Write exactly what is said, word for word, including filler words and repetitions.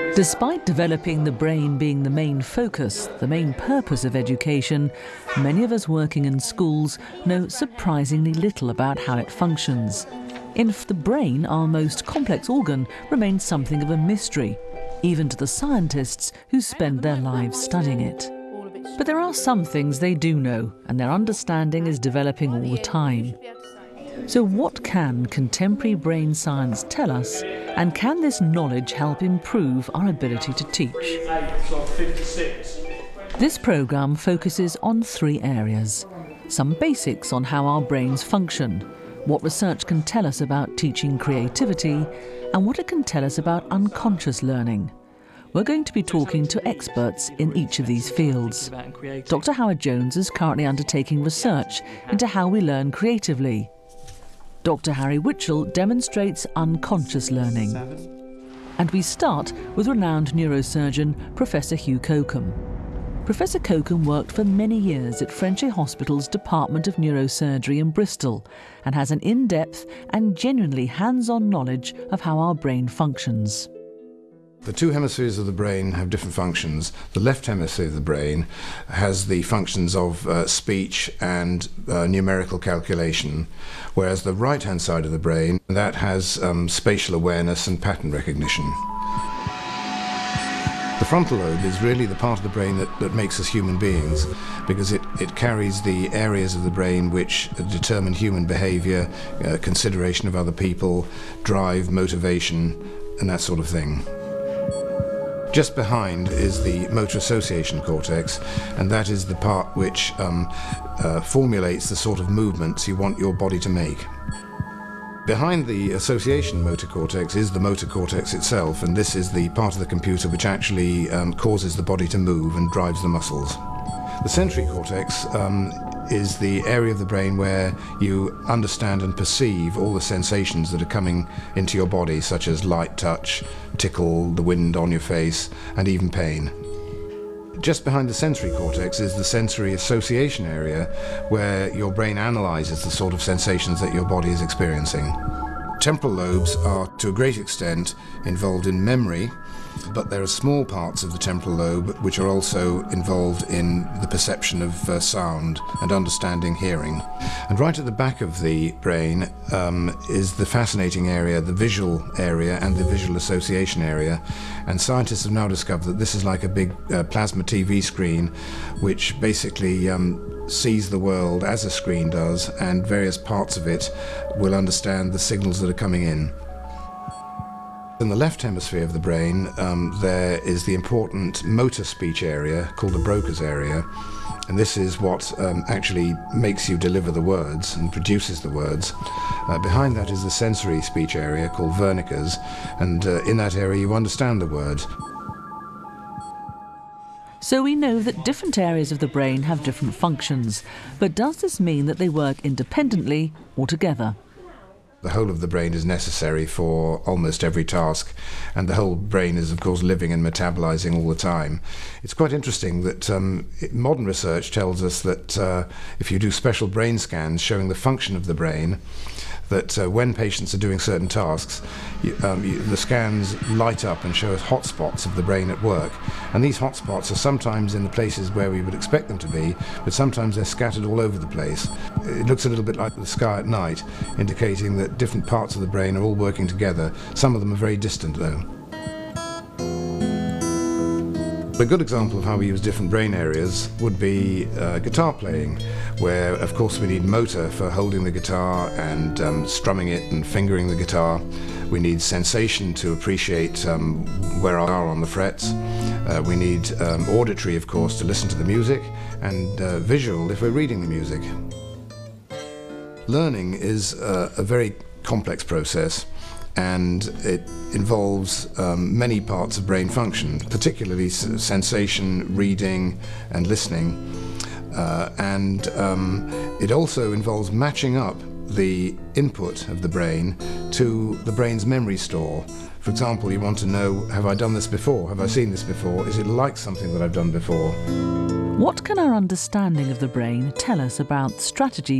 Despite developing the brain being the main focus, the main purpose of education, many of us working in schools know surprisingly little about how it functions. In the brain, our most complex organ, remains something of a mystery, even to the scientists who spend their lives studying it. But there are some things they do know, and their understanding is developing all the time. So what can contemporary brain science tell us, and can this knowledge help improve our ability to teach? This programme focuses on three areas. Some basics on how our brains function, what research can tell us about teaching creativity, and what it can tell us about unconscious learning. We're going to be talking to experts in each of these fields. Doctor Howard Jones is currently undertaking research into how we learn creatively. Doctor Harry Witchell demonstrates unconscious learning. And we start with renowned neurosurgeon Professor Hugh Cocombe. Professor Cocombe worked for many years at Frenchay Hospital's Department of Neurosurgery in Bristol and has an in-depth and genuinely hands-on knowledge of how our brain functions. The two hemispheres of the brain have different functions. The left hemisphere of the brain has the functions of uh, speech and uh, numerical calculation, whereas the right-hand side of the brain, that has um, spatial awareness and pattern recognition. The frontal lobe is really the part of the brain that, that makes us human beings, because it, it carries the areas of the brain which determine human behaviour, uh, consideration of other people, drive, motivation, and that sort of thing. Just behind is the motor association cortex, and that is the part which um, uh, formulates the sort of movements you want your body to make. Behind the association motor cortex is the motor cortex itself, and this is the part of the computer which actually um, causes the body to move and drives the muscles. The sensory cortex um, is the area of the brain where you understand and perceive all the sensations that are coming into your body, such as light touch, tickle, the wind on your face, and even pain. Just behind the sensory cortex is the sensory association area, where your brain analyzes the sort of sensations that your body is experiencing. Temporal lobes are, to a great extent, involved in memory, but there are small parts of the temporal lobe which are also involved in the perception of uh, sound and understanding hearing. And right at the back of the brain um, is the fascinating area, the visual area and the visual association area. And scientists have now discovered that this is like a big uh, plasma T V screen which basically um, sees the world as a screen does, and various parts of it will understand the signals that are coming in. In the left hemisphere of the brain, um, there is the important motor speech area called the Broca's area, and this is what um, actually makes you deliver the words and produces the words. Uh, behind that is the sensory speech area called Wernicke's, and uh, in that area you understand the words. So we know that different areas of the brain have different functions, but does this mean that they work independently or together? The whole of the brain is necessary for almost every task, and the whole brain is of course living and metabolizing all the time. It's quite interesting that um, modern research tells us that uh, if you do special brain scans showing the function of the brain, that uh, when patients are doing certain tasks, you, um, you, the scans light up and show us hotspots of the brain at work. And these hotspots are sometimes in the places where we would expect them to be, but sometimes they're scattered all over the place. It looks a little bit like the sky at night, indicating that different parts of the brain are all working together. Some of them are very distant though. A good example of how we use different brain areas would be uh, guitar playing, where of course we need motor for holding the guitar and um, strumming it and fingering the guitar. We need sensation to appreciate um, where we are on the frets. Uh, we need um, auditory, of course, to listen to the music, and uh, visual if we're reading the music. Learning is uh, a very complex process, and it involves um, many parts of brain function, particularly sensation, reading and listening. Uh, and um, it also involves matching up the input of the brain to the brain's memory store. For example, you want to know, have I done this before? Have I seen this before? Is it like something that I've done before? What can our understanding of the brain tell us about strategies